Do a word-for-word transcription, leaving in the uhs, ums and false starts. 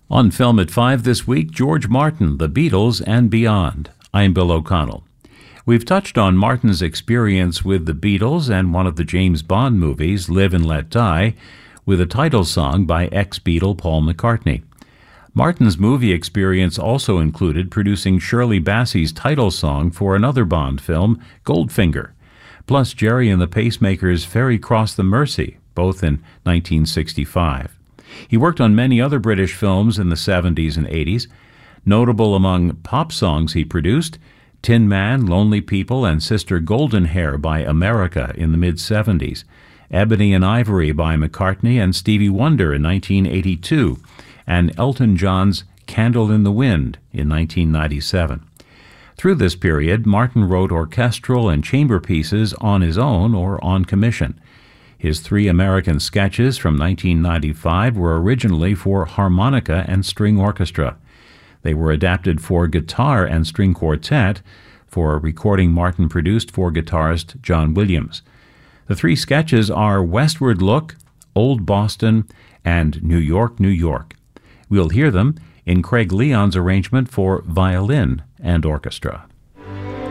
On Film at five this week, George Martin, The Beatles and Beyond. I'm Bill O'Connell. We've touched on Martin's experience with the Beatles and one of the James Bond movies, Live and Let Die, with a title song by ex-Beatle Paul McCartney. Martin's movie experience also included producing Shirley Bassey's title song for another Bond film, Goldfinger, plus Gerry and the Pacemakers' Ferry Cross the Mersey, both in nineteen sixty-five. He worked on many other British films in the seventies and eighties. Notable among pop songs he produced, Tin Man, Lonely People, and Sister Golden Hair by America in the mid-seventies, Ebony and Ivory by McCartney and Stevie Wonder in nineteen eighty-two, and Elton John's Candle in the Wind in nineteen ninety-seven. Through this period, Martin wrote orchestral and chamber pieces on his own or on commission. His three American sketches from nineteen ninety-five were originally for harmonica and string orchestra. They were adapted for guitar and string quartet for a recording Martin produced for guitarist John Williams. The three sketches are Westward Look, Old Boston, and New York, New York. We'll hear them in Craig Leon's arrangement for violin and orchestra.